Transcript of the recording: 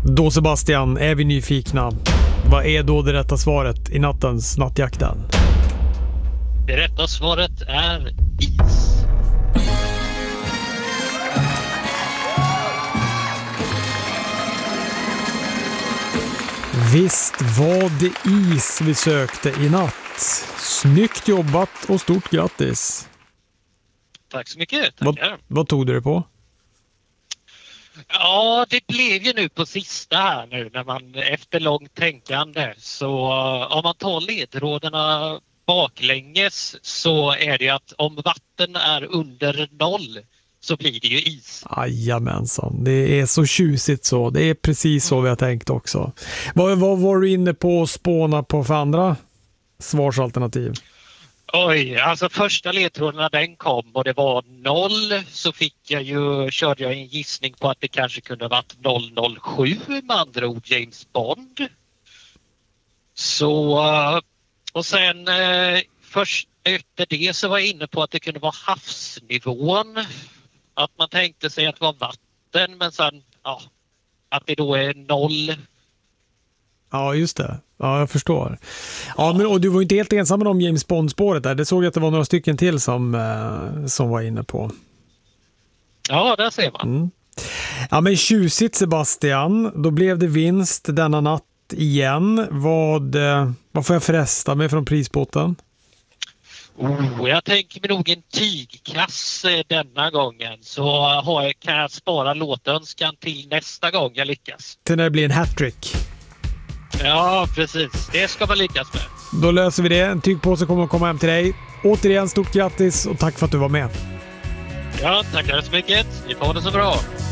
Då Sebastian, är vi nyfikna. Vad är då det rätta svaret i nattens nattjakten? Det rätta svaret är is. Visst var det is vi sökte i natt. Snyggt jobbat och stort grattis. Tack så mycket. Tackar. Vad tog du det på? Ja, det blev ju nu på sista här nu när man efter långt tänkande, så om man tar ledtrådarna baklänges så är det att om vatten är under 0 så blir det ju is. Jajamensan, det är så tjusigt så. Det är precis så vi har tänkt också. Vad var du inne på att spåna på för andra svarsalternativ? Oj, alltså första ledtrådarna den kom och det var 0, så körde jag en gissning på att det kanske kunde ha varit 007, med andra ord James Bond. Så, och sen först efter det så var jag inne på att det kunde vara havsnivån. Att man tänkte sig att det var vatten, men sen att det då är 0. Ja, just det. Ja, jag förstår. Ja, men och du var ju inte helt ensam om James Bond-spåret där. Det såg jag att det var några stycken till som var inne på. Ja, där ser man. Mm. Ja, men tjusigt Sebastian. Då blev det vinst denna natt igen. Vad får jag förresta mig från prispotten? Jag tänker mig nog en tygkasse denna gången, så kan jag spara låtönskan till nästa gång jag lyckas. Till när det blir en hattrick. Ja, precis. Det ska man lyckas med. Då löser vi det. En tygpåse kommer att komma hem till dig. Återigen, stort grattis och tack för att du var med. Ja, tackar så mycket. Ni får det så bra.